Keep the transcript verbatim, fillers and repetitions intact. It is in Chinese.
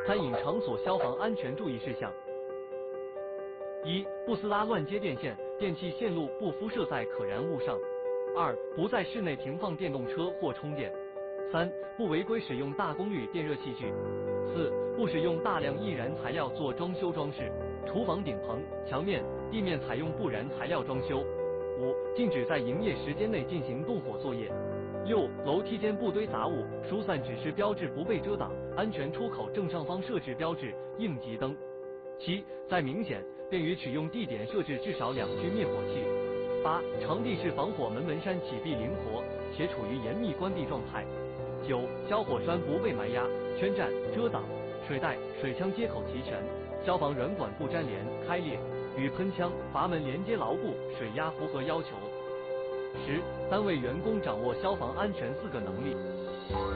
餐饮场所消防安全注意事项：一、不撕拉乱接电线，电器线路不敷设在可燃物上；二、不在室内停放电动车或充电；三、不违规使用大功率电热器具；四、不使用大量易燃材料做装修装饰，厨房顶棚、墙面、地面采用不燃材料装修；五、禁止在营业时间内进行动火作业；六、楼梯间不堆杂物，疏散指示标志不被遮挡，安全出口正上方设置标志、应急灯；七、在明显便于取用地点设置至少两具灭火器；八、场地是防火门门扇启闭灵活且处于严密关闭状态；九、消火栓不被埋压、圈占、遮挡，水袋、水枪接口齐全，消防软管不粘连、开裂，与喷枪、阀门连接牢固，水压符合要求。十、单位员工掌握消防安全四个能力。